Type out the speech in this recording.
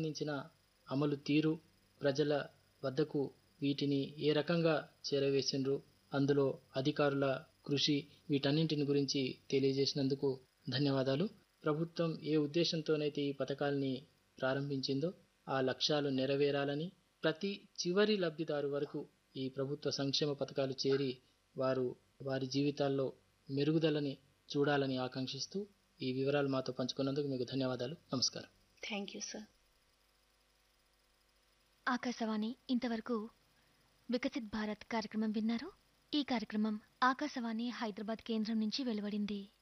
సంబంధించిన అమలు తీరు, ప్రజల వద్దకు వీటిని ఏ రకంగా చేరవేసిండ్రు, అందులో అధికారుల కృషి, వీటన్నింటిని గురించి తెలియజేసినందుకు ధన్యవాదాలు. ప్రభుత్వం ఏ ఉద్దేశంతోనైతే ఈ పథకాల్ని ప్రారంభించిందో ఆ లక్ష్యాలు నెరవేరాలని, ప్రతి చివరి లబ్ధిదారు వరకు ఈ ప్రభుత్వ సంక్షేమ పథకాలు చేరి వారి జీవితాల్లో మెరుగుదలని చూడాలని ఆకాంక్షిస్తూ ఈ వివరాలు మాతో పంచుకున్నందుకు మీకు ధన్యవాదాలు. నమస్కారం. Thank you sir. ఆకాశవాణి ఇంతవరకు వికసిత్ భారత్ కార్యక్రమం విన్నారు. ఈ కార్యక్రమం ఆకాశవాణి హైదరాబాద్ కేంద్రం నుంచి వెలువడింది.